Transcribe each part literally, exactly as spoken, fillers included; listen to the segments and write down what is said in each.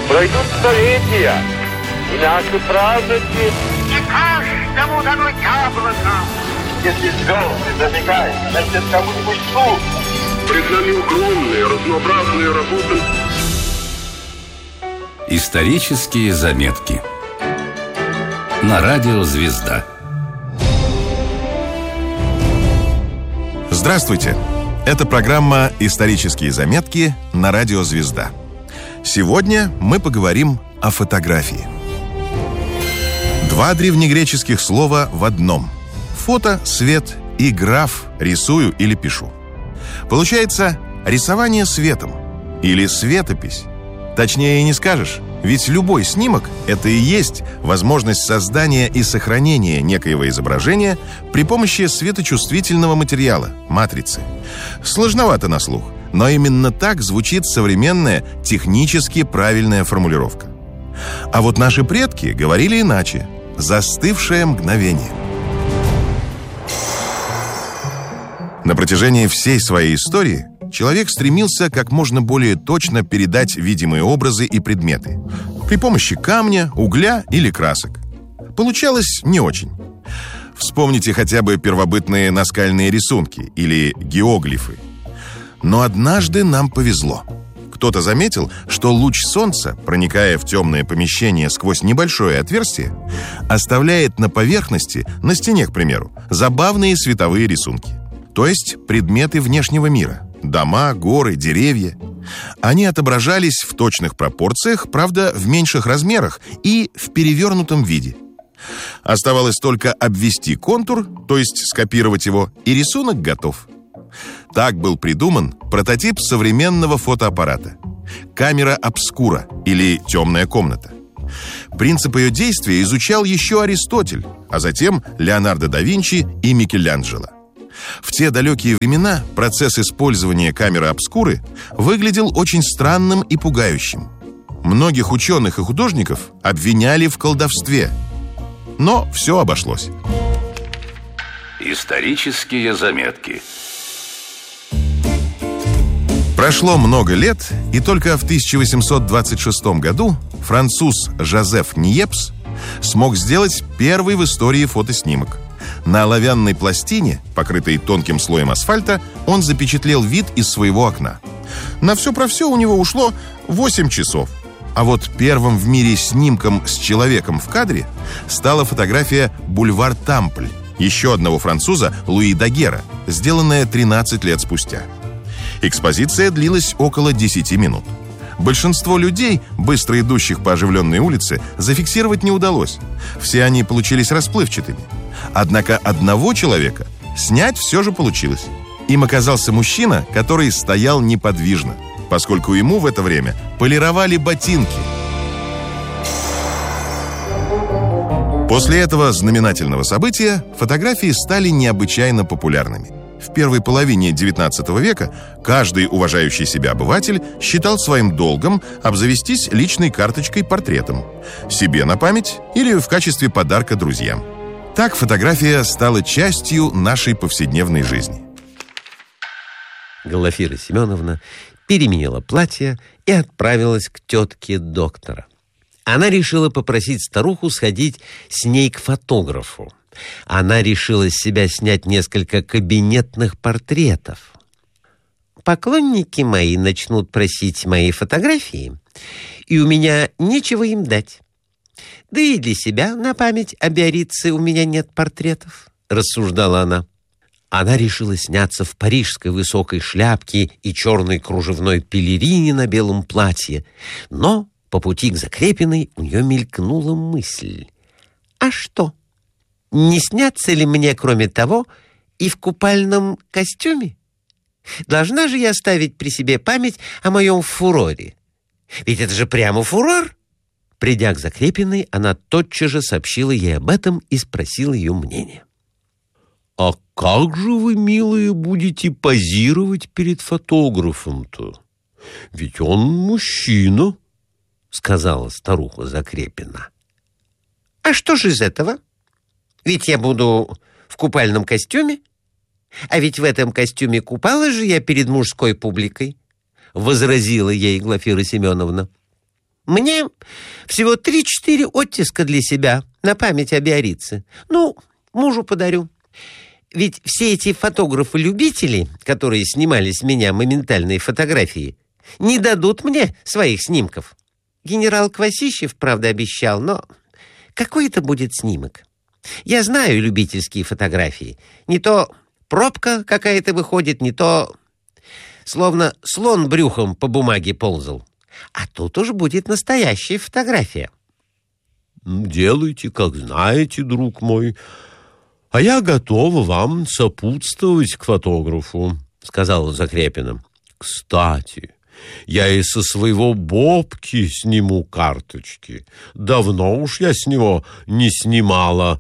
Пройдут столетия, и наши праздники... Не каждому дано яблоко. Если звезды зажигают, значит, кому-нибудь слух. Пред нами огромные, разнообразные работы. Исторические заметки на радио «Звезда». Здравствуйте! Это программа «Исторические заметки» на радио «Звезда». Сегодня мы поговорим о фотографии. Два древнегреческих слова в одном. Фото, свет, и граф, рисую или пишу. Получается рисование светом или светопись. Точнее и не скажешь, ведь любой снимок – это и есть возможность создания и сохранения некоего изображения при помощи светочувствительного материала – матрицы. Сложновато на слух, но именно так звучит современная, технически правильная формулировка. А вот наши предки говорили иначе – застывшее мгновение. На протяжении всей своей истории человек стремился как можно более точно передать видимые образы и предметы при помощи камня, угля или красок. Получалось не очень. Вспомните хотя бы первобытные наскальные рисунки или геоглифы. Но однажды нам повезло. Кто-то заметил, что луч солнца, проникая в темное помещение сквозь небольшое отверстие, оставляет на поверхности, на стене, к примеру, забавные световые рисунки. То есть предметы внешнего мира. Дома, горы, деревья. Они отображались в точных пропорциях, правда, в меньших размерах и в перевернутом виде. Оставалось только обвести контур, то есть скопировать его, и рисунок готов. Так был придуман прототип современного фотоаппарата. Камера обскура или темная комната. Принцип ее действия изучал еще Аристотель, а затем Леонардо да Винчи и Микеланджело. В те далекие времена процесс использования камеры обскуры выглядел очень странным и пугающим. Многих ученых и художников обвиняли в колдовстве. Но все обошлось. Исторические заметки. Прошло много лет, и только в тысяча восемьсот двадцать шестом году француз Жозеф Ниепс смог сделать первый в истории фотоснимок. На оловянной пластине, покрытой тонким слоем асфальта, он запечатлел вид из своего окна. На все про все у него ушло восемь часов. А вот первым в мире снимком с человеком в кадре стала фотография «Бульвар Тампль» еще одного француза Луи Дагера, сделанная тринадцать лет спустя. Экспозиция длилась около десяти минут. Большинство людей, быстро идущих по оживленной улице, зафиксировать не удалось. Все они получились расплывчатыми. Однако одного человека снять все же получилось. Им оказался мужчина, который стоял неподвижно, поскольку ему в это время полировали ботинки. После этого знаменательного события фотографии стали необычайно популярными. В первой половине девятнадцатого века каждый уважающий себя обыватель считал своим долгом обзавестись личной карточкой-портретом, себе на память или в качестве подарка друзьям. Так фотография стала частью нашей повседневной жизни. Глафира Семеновна переменила платье и отправилась к тетке доктора. Она решила попросить старуху сходить с ней к фотографу. Она решила с себя снять несколько кабинетных портретов. Поклонники мои начнут просить мои фотографии, и у меня нечего им дать. Да и для себя на память о Биорице у меня нет портретов, рассуждала она. Она решила сняться в парижской высокой шляпке и черной кружевной пелерине на белом платье, но по пути к Закрепиной у нее мелькнула мысль. А что? Не снятся ли мне, кроме того, и в купальном костюме? Должна же я оставить при себе память о моем фуроре. Ведь это же прямо фурор. Придя к Закрепиной, она тотчас же сообщила ей об этом и спросила ее мнение. «А как же вы, милые, будете позировать перед фотографом-то? Ведь он мужчина», — сказала старуха Закрепина. «А что же из этого? Ведь я буду в купальном костюме. А ведь в этом костюме купалась же я перед мужской публикой», — возразила ей Глафира Семеновна. Мне всего три-четыре оттиска для себя на память о Биорице. Ну, мужу подарю. Ведь все эти фотографы-любители, которые снимали с меня моментальные фотографии, не дадут мне своих снимков. Генерал Квасищев, правда, обещал, но какой это будет снимок? Я знаю любительские фотографии. Не то пробка какая-то выходит, не то словно слон брюхом по бумаге ползал. А тут уж будет настоящая фотография. Делайте, как знаете, друг мой. А я готова вам сопутствовать к фотографу, сказал Закрепиным. Кстати, я и со своего Бобки сниму карточки. Давно уж я с него не снимала.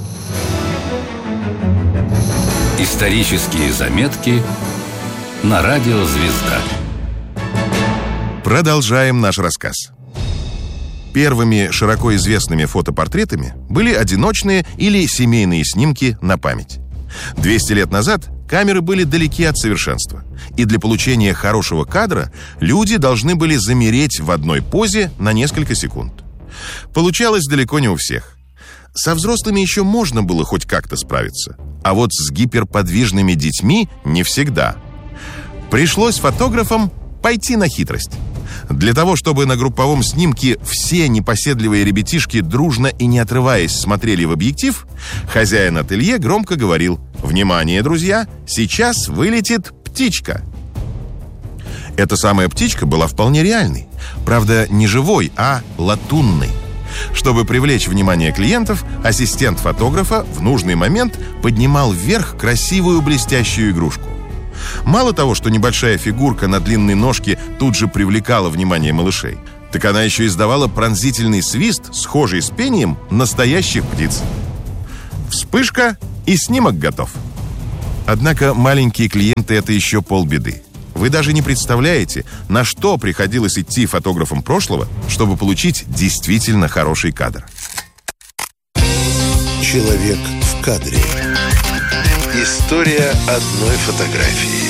Исторические заметки на радио «Звезда». Продолжаем наш рассказ. Первыми широко известными фотопортретами были одиночные или семейные снимки на память. двести лет назад камеры были далеки от совершенства, и для получения хорошего кадра люди должны были замереть в одной позе на несколько секунд. Получалось далеко не у всех. Со взрослыми еще можно было хоть как-то справиться, а вот с гиперподвижными детьми не всегда. Пришлось фотографам пойти на хитрость. Для того, чтобы на групповом снимке все непоседливые ребятишки дружно и не отрываясь смотрели в объектив, хозяин ателье громко говорил: «Внимание, друзья, сейчас вылетит птичка». Эта самая птичка была вполне реальной. Правда, не живой, а латунной. Чтобы привлечь внимание клиентов, ассистент фотографа в нужный момент поднимал вверх красивую блестящую игрушку. Мало того, что небольшая фигурка на длинной ножке тут же привлекала внимание малышей, так она еще издавала пронзительный свист, схожий с пением настоящих птиц. Вспышка, и снимок готов. Однако маленькие клиенты — это еще полбеды. Вы даже не представляете, на что приходилось идти фотографам прошлого, чтобы получить действительно хороший кадр. Человек в кадре. История одной фотографии.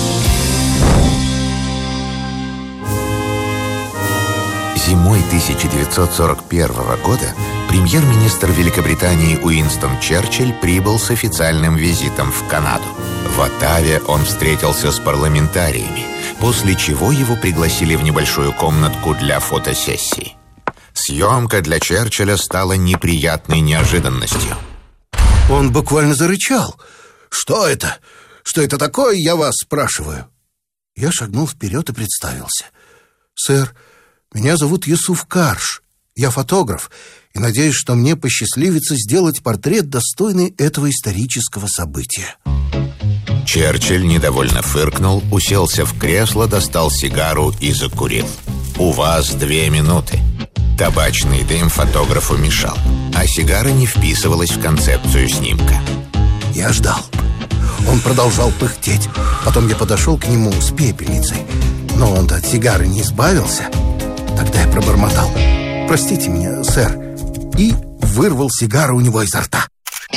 Зимой тысяча девятьсот сорок первого года премьер-министр Великобритании Уинстон Черчилль прибыл с официальным визитом в Канаду. В Оттаве он встретился с парламентариями, после чего его пригласили в небольшую комнатку для фотосессии. Съемка для Черчилля стала неприятной неожиданностью. Он буквально зарычал. «Что это? Что это такое, я вас спрашиваю?» Я шагнул вперед и представился. «Сэр, меня зовут Юсуф Карш. Я фотограф, и надеюсь, что мне посчастливится сделать портрет, достойный этого исторического события». Черчилль недовольно фыркнул, уселся в кресло, достал сигару и закурил. «У вас две минуты». Табачный дым фотографу мешал, а сигара не вписывалась в концепцию снимка. Я ждал. Он продолжал пыхтеть. Потом я подошел к нему с пепельницей. Но он-то от сигары не избавился. Тогда я пробормотал: «Простите меня, сэр», и вырвал сигару у него изо рта.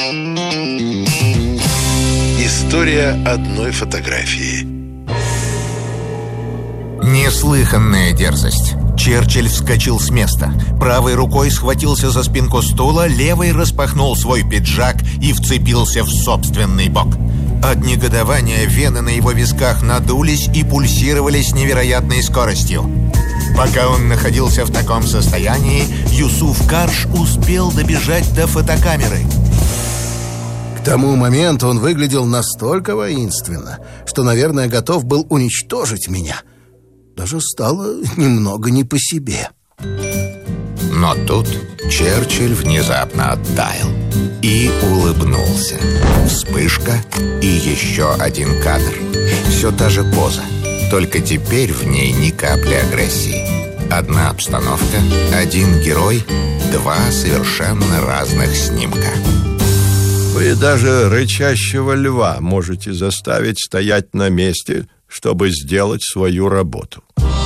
История одной фотографии. Неслыханная дерзость. Черчилль вскочил с места. Правой рукой схватился за спинку стула, левой распахнул свой пиджак и вцепился в собственный бок. От негодования вены на его висках надулись и пульсировали с невероятной скоростью. Пока он находился в таком состоянии, Юсуф Карш успел добежать до фотокамеры. К тому моменту он выглядел настолько воинственно, что, наверное, готов был уничтожить меня. Даже стало немного не по себе. Но тут Черчилль внезапно оттаял и улыбнулся. Вспышка и еще один кадр. Все та же поза, только теперь в ней ни капли агрессии. Одна обстановка, один герой, два совершенно разных снимка. Вы даже рычащего льва можете заставить стоять на месте, чтобы сделать свою работу.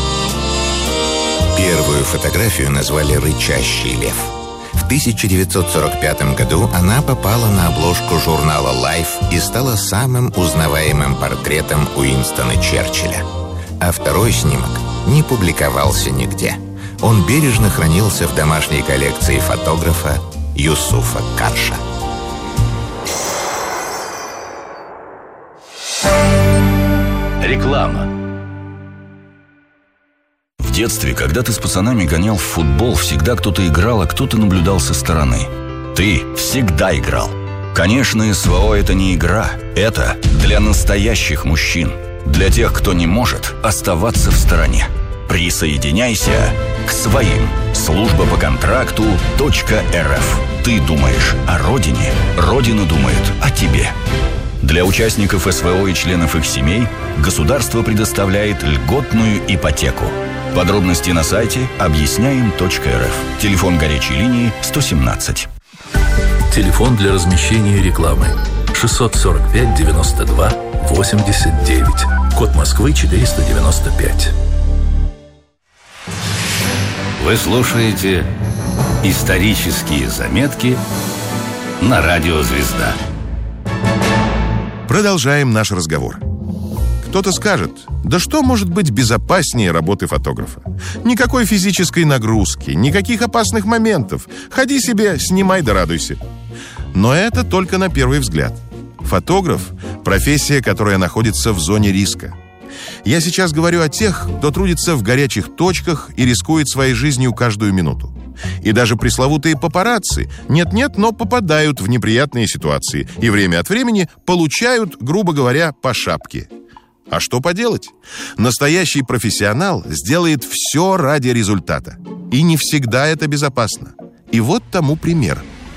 Первую фотографию назвали «Рычащий лев». В тысяча девятьсот сорок пятом году она попала на обложку журнала Life и стала самым узнаваемым портретом Уинстона Черчилля. А второй снимок не публиковался нигде. Он бережно хранился в домашней коллекции фотографа Юсуфа Карша. Реклама. В детстве, когда ты с пацанами гонял в футбол, всегда кто-то играл, а кто-то наблюдал со стороны. Ты всегда играл. Конечно, СВО – это не игра. Это для настоящих мужчин. Для тех, кто не может оставаться в стороне. Присоединяйся к своим. Служба по контракту .рф. Ты думаешь о родине, Родина думает о тебе. Для участников СВО и членов их семей государство предоставляет льготную ипотеку. Подробности на сайте объясняем точка эр эф. Телефон горячей линии сто семнадцать. Телефон для размещения рекламы шестьсот сорок пять девяносто два восемьдесят девять. Код Москвы четыреста девяносто пять. Вы слушаете «Исторические заметки» на радио «Звезда». Продолжаем наш разговор. Кто-то скажет, да что может быть безопаснее работы фотографа? Никакой физической нагрузки, никаких опасных моментов. Ходи себе, снимай да радуйся. Но это только на первый взгляд. Фотограф – профессия, которая находится в зоне риска. Я сейчас говорю о тех, кто трудится в горячих точках и рискует своей жизнью каждую минуту. И даже пресловутые папарацци нет-нет, но попадают в неприятные ситуации и время от времени получают, грубо говоря, по шапке. А что поделать? Настоящий профессионал сделает все ради результата. И не всегда это безопасно. И вот тому пример.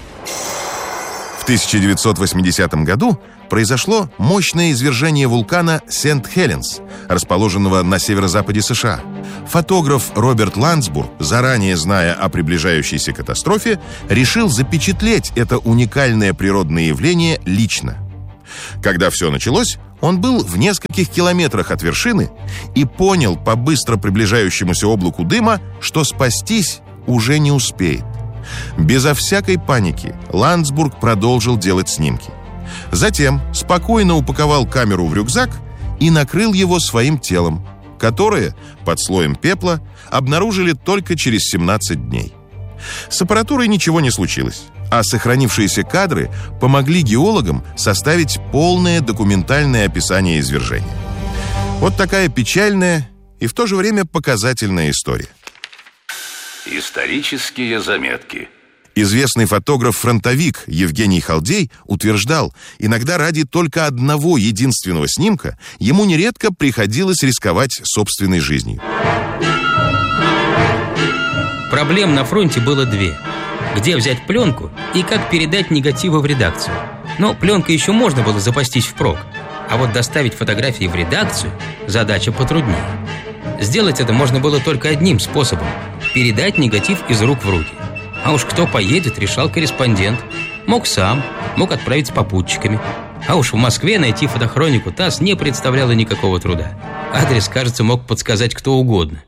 В тысяча девятьсот восьмидесятом году произошло мощное извержение вулкана Сент-Хеленс, расположенного на северо-западе США. Фотограф Роберт Ландсбург, заранее зная о приближающейся катастрофе, решил запечатлеть это уникальное природное явление лично. Когда все началось, он был в нескольких километрах от вершины и понял по быстро приближающемуся облаку дыма, что спастись уже не успеет. Безо всякой паники Ландсбург продолжил делать снимки. Затем спокойно упаковал камеру в рюкзак и накрыл его своим телом, которое, под слоем пепла, обнаружили только через семнадцать дней. С аппаратурой ничего не случилось, а сохранившиеся кадры помогли геологам составить полное документальное описание извержения. Вот такая печальная и в то же время показательная история. Исторические заметки. Известный фотограф-фронтовик Евгений Халдей утверждал, иногда ради только одного единственного снимка ему нередко приходилось рисковать собственной жизнью. Проблем на фронте было две. Где взять пленку и как передать негативы в редакцию. Но пленкой еще можно было запастись впрок. А вот доставить фотографии в редакцию – задача потруднее. Сделать это можно было только одним способом – передать негатив из рук в руки. А уж кто поедет, решал корреспондент. Мог сам, мог отправить с попутчиками. А уж в Москве найти фотохронику ТАСС не представляло никакого труда. Адрес, кажется, мог подсказать кто угодно.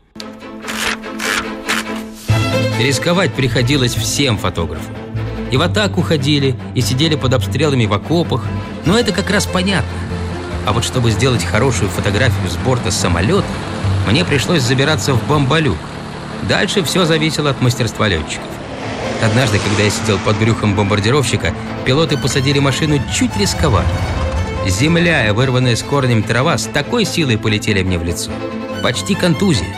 Рисковать приходилось всем фотографам. И в атаку ходили, и сидели под обстрелами в окопах. Но это как раз понятно. А вот чтобы сделать хорошую фотографию с борта самолета, мне пришлось забираться в бомболюк. Дальше все зависело от мастерства летчиков. Однажды, когда я сидел под брюхом бомбардировщика, пилоты посадили машину чуть рисковато. Земля и вырванная с корнем трава с такой силой полетели мне в лицо. Почти контузия.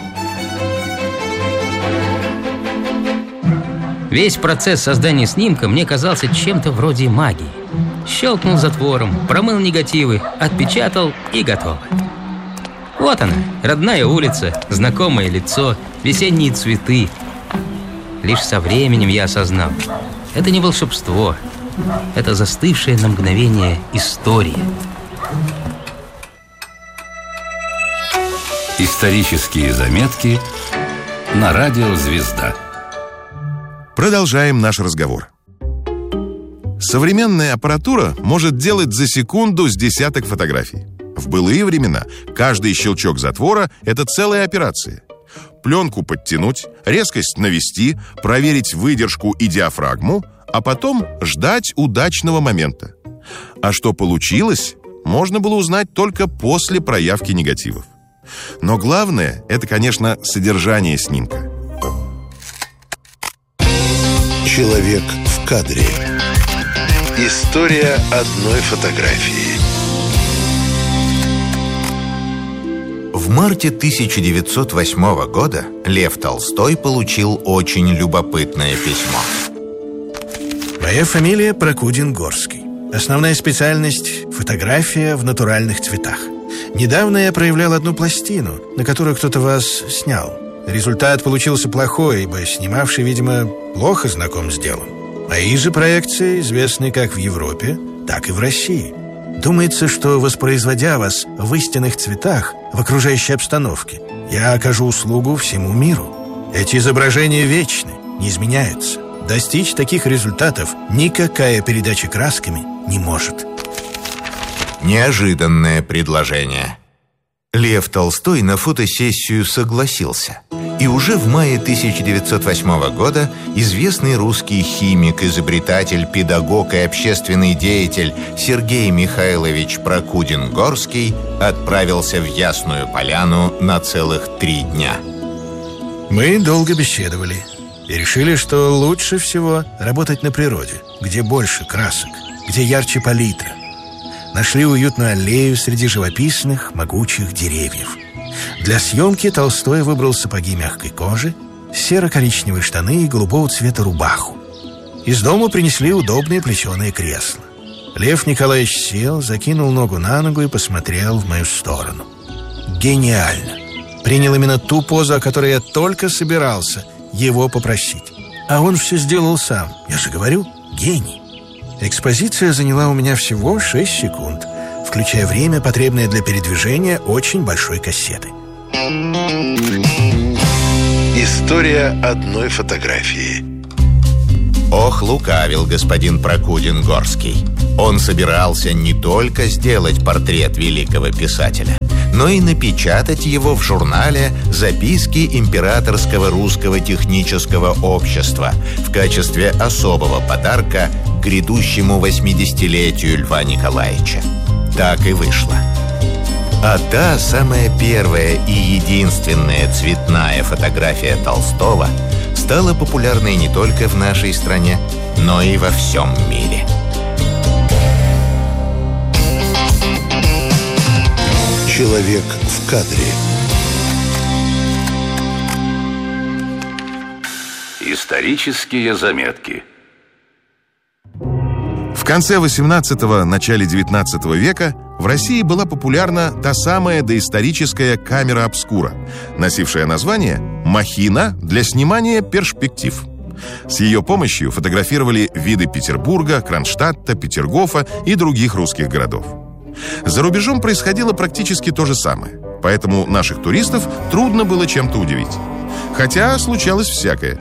Весь процесс создания снимка мне казался чем-то вроде магии. Щелкнул затвором, промыл негативы, отпечатал и готово. Вот она, родная улица, знакомое лицо, весенние цветы. Лишь со временем я осознал, это не волшебство, это застывшая на мгновение история. Исторические заметки на радио «Звезда». Продолжаем наш разговор. Современная аппаратура может делать за секунду с десяток фотографий. В былые времена каждый щелчок затвора – это целая операция. Пленку подтянуть, резкость навести, проверить выдержку и диафрагму, а потом ждать удачного момента. А что получилось, можно было узнать только после проявки негативов. Но главное – это, конечно, содержание снимка. Человек в кадре. История одной фотографии. В марте тысяча девятьсот восьмого года Лев Толстой получил очень любопытное письмо. Моя фамилия Прокудин-Горский. Основная специальность – фотография в натуральных цветах. Недавно я проявлял одну пластину, на которую кто-то вас снял. Результат получился плохой, ибо снимавший, видимо, плохо знаком с делом. Мои же проекции известны как в Европе, так и в России. Думается, что, воспроизводя вас в истинных цветах, в окружающей обстановке, я окажу услугу всему миру. Эти изображения вечны, не изменяются. Достичь таких результатов никакая передача красками не может. Неожиданное предложение. Лев Толстой на фотосессию согласился. И уже в мае тысяча девятьсот восьмого года известный русский химик, изобретатель, педагог и общественный деятель Сергей Михайлович Прокудин-Горский отправился в Ясную Поляну на целых три дня. Мы долго беседовали и решили, что лучше всего работать на природе, где больше красок, где ярче палитра. Нашли уютную аллею среди живописных, могучих деревьев. Для съемки Толстой выбрал сапоги мягкой кожи, серо-коричневые штаны и голубого цвета рубаху. Из дома принесли удобные плетеные кресла. Лев Николаевич сел, закинул ногу на ногу и посмотрел в мою сторону. Гениально! Принял именно ту позу, о которой я только собирался его попросить. А он все сделал сам. Я же говорю, гений. Экспозиция заняла у меня всего шесть секунд, включая время, потребное для передвижения очень большой кассеты. История одной фотографии. Ох, лукавил господин Прокудин-Горский. Он собирался не только сделать портрет великого писателя, но и напечатать его в журнале «Записки Императорского русского технического общества» в качестве особого подарка к грядущему восьмидесятилетию Льва Николаевича. Так и вышло. А та самая первая и единственная цветная фотография Толстого стала популярной не только в нашей стране, но и во всем мире. Человек в кадре. Исторические заметки. В конце восемнадцатого, начале девятнадцатого века в России была популярна та самая доисторическая камера обскура, носившая название «Махина для снимания перспектив». С ее помощью фотографировали виды Петербурга, Кронштадта, Петергофа и других русских городов. За рубежом происходило практически то же самое, поэтому наших туристов трудно было чем-то удивить. Хотя случалось всякое.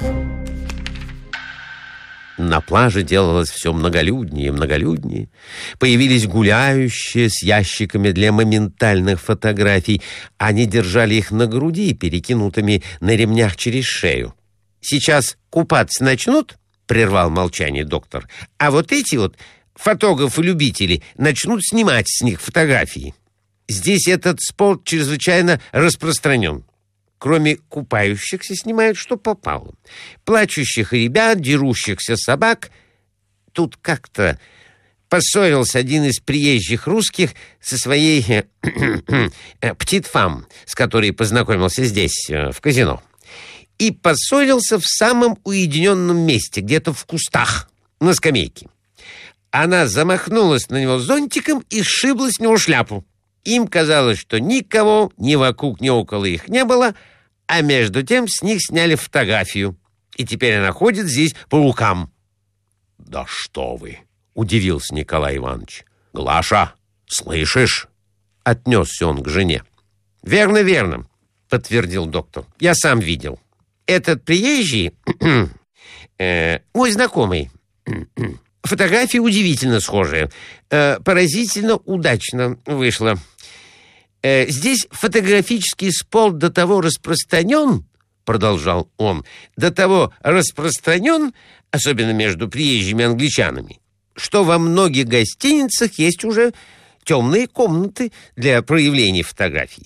На пляже делалось все многолюднее и многолюднее. Появились гуляющие с ящиками для моментальных фотографий. Они держали их на груди, перекинутыми на ремнях через шею. «Сейчас купаться начнут?» — прервал молчание доктор. «А вот эти вот фотографы-любители начнут снимать с них фотографии. Здесь этот спорт чрезвычайно распространен. Кроме купающихся снимают, что попало. Плачущих ребят, дерущихся собак. Тут как-то поссорился один из приезжих русских со своей птитфам, с которой познакомился здесь, в казино. И поссорился в самом уединенном месте, где-то в кустах, на скамейке. Она замахнулась на него зонтиком и сшибла с него шляпу. Им казалось, что никого ни вокруг, ни около их не было, а между тем с них сняли фотографию. И теперь она ходит здесь по рукам. — Да что вы! — удивился Николай Иванович. — Глаша, слышишь? — отнесся он к жене. — Верно, верно, — подтвердил доктор. — Я сам видел. Этот приезжий, э, мой знакомый, фотографии удивительно схожие. Э, поразительно удачно вышло. Э, здесь фотографический спорт до того распространен, продолжал он, до того распространен, особенно между приезжими англичанами, что во многих гостиницах есть уже темные комнаты для проявления фотографий.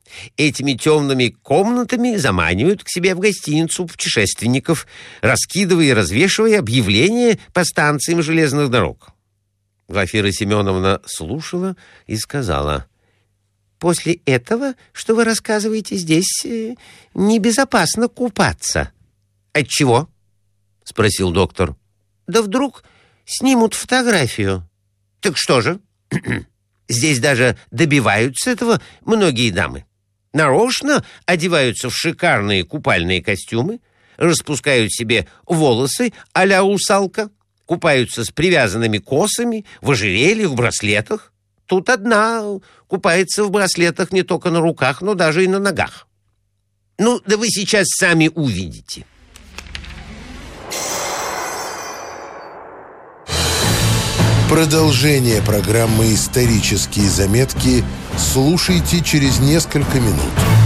Этими темными комнатами заманивают к себе в гостиницу путешественников, раскидывая и развешивая объявления по станциям железных дорог. Глафира Семеновна слушала и сказала: «После этого, что вы рассказываете, здесь небезопасно купаться». «Отчего?» — спросил доктор. «Да вдруг снимут фотографию». «Так что же?» «Здесь даже добиваются этого многие дамы. Нарочно одеваются в шикарные купальные костюмы, распускают себе волосы а-ля русалка, купаются с привязанными косами, в ожерельях, в браслетах. Тут одна купается в браслетах не только на руках, но даже и на ногах. Ну, да вы сейчас сами увидите». Продолжение программы «Исторические заметки» слушайте через несколько минут.